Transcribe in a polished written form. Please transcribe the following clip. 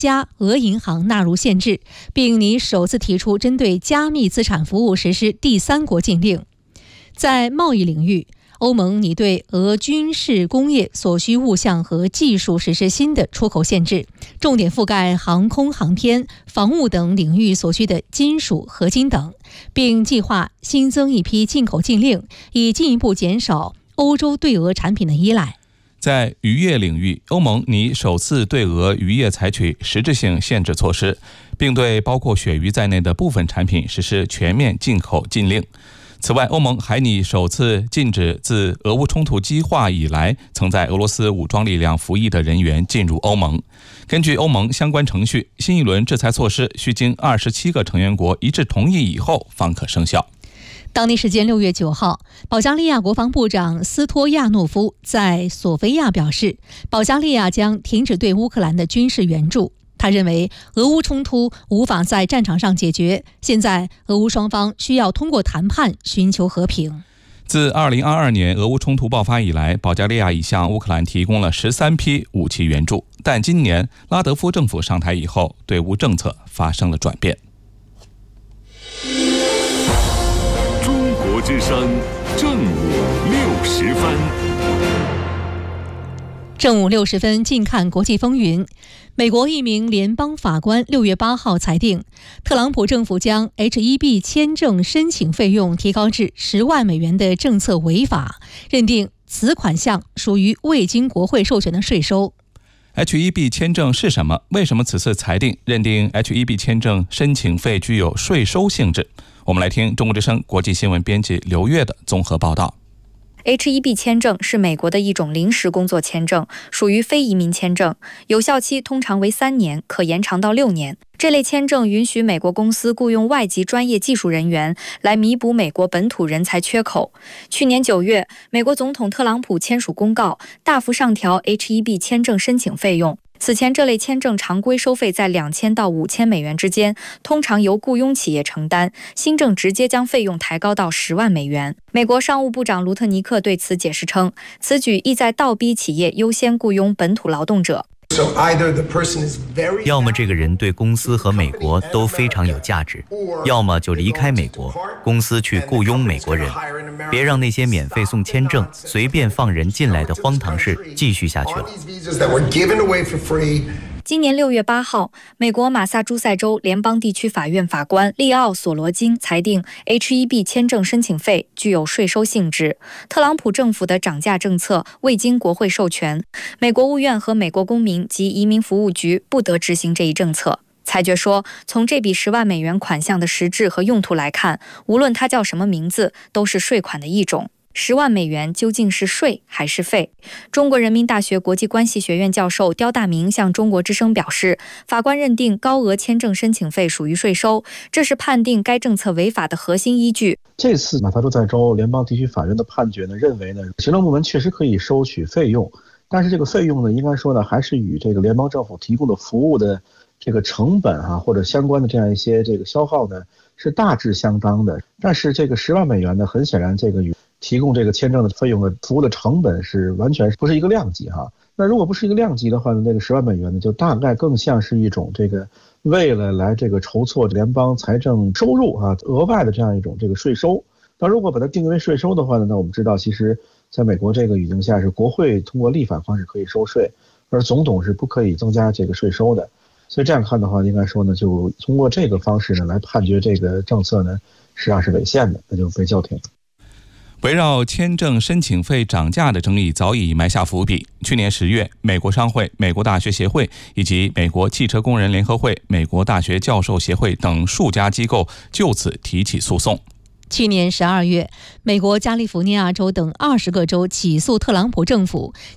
家俄银行纳入限制，并拟首次提出针对加密资产服务实施第三国禁令。在贸易领域，欧盟拟对俄军事工业所需物项和技术实施新的出口限制，重点覆盖航空航天、防务等领域所需的金属、合金等，并计划新增一批进口禁令，以进一步减少欧洲对俄产品的依赖。 在渔业领域，欧盟拟首次对俄渔业采取实质性限制措施，并对包括鳕鱼在内的部分产品实施全面进口禁令。此外，欧盟还拟首次禁止自俄乌冲突激化以来曾在俄罗斯武装力量服役的人员进入欧盟。根据欧盟相关程序，新一轮制裁措施需经27个成员国一致同意以后方可生效。 当地时间6月9号，保加利亚国防部长斯托亚诺夫在索菲亚表示，保加利亚将停止对乌克兰的军事援助。他认为俄乌冲突无法在战场上解决，现在俄乌双方需要通过谈判寻求和平。 自2022年俄乌冲突爆发以来，保加利亚已向乌克兰提供了13批武器援助，但今年拉德夫政府上台以后，对乌政策发生了转变。 中国之声正午60分。 正午60分，近看国际风云。美国一名联邦法官6月8号裁定，特朗普政府将 H-1B 签证申请费用提高至10万美元的政策违法，认定此款项属于未经国会授权的税收。 H-1B 签证是什么？为什么此次裁定认定 H-1B 签证申请费具有税收性质？我们来听中国之声国际新闻编辑刘越的综合报道。 H-1B 签证是美国的一种临时工作签证，属于非移民签证，有效期通常为3年，可延长到6年。这类签证允许美国公司雇用外籍专业技术人员来弥补美国本土人才缺口。去年9月，美国总统特朗普签署公告，大幅上调 H-1B 签证申请费用。此前这类签证常规收费在2000到5000美元之间，通常由雇佣企业承担。新政直接将费用抬高到10万美元。美国商务部长卢特尼克对此解释称，此举意在倒逼企业优先雇佣本土劳动者。 要么这个人对公司和美国都非常有价值，要么就离开美国，公司去雇佣美国人。别让那些免费送签证、随便放人进来的荒唐事继续下去了。 今年6月8号，美国马萨诸塞州联邦地区法院法官利奥·索罗金裁定 H-1B 签证申请费具有税收性质。特朗普政府的涨价政策未经国会授权，美国务院和美国公民及移民服务局不得执行这一政策。裁决说，从这笔10万美元款项的实质和用途来看，无论它叫什么名字，都是税款的一种。10万美元究竟是税还是费？中国人民大学国际关系学院教授刁大明向中国之声表示，法官认定高额签证申请费属于税收，这是判定该政策违法的核心依据。 这次马萨诸塞州联邦地区法院的判决呢，认为呢，行政部门确实可以收取费用，但是这个费用呢，应该说呢，还是与这个联邦政府提供的服务的这个成本或者相关的这样一些这个消耗呢，是大致相当的。但是这个10万美元呢，很显然这个与提供这个签证的费用的服务的成本是完全不是一个量级那如果不是一个量级的话呢，那个10万美元呢，就大概更像是一种这个为了来这个筹措联邦财政收入额外的这样一种这个税收。那如果把它定义为税收的话呢，那我们知道其实在美国这个语境下，是国会通过立法方式可以收税，而总统是不可以增加这个税收的。所以这样看的话，应该说呢，就通过这个方式呢来判决这个政策呢，实际上是违宪的，那就被叫停。 围绕签证申请费涨价的争议早已埋下伏笔。去年10月，美国商会、美国大学协会以及美国汽车工人联合会、美国大学教授协会等数家机构就此提起诉讼。 去年12月，美国加利福尼亚州等20个州起诉特朗普政府，